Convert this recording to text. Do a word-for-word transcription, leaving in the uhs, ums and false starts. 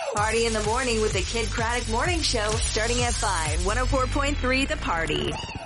Party in the morning with the Kid Craddock Morning Show starting at five. one oh four point three The Party.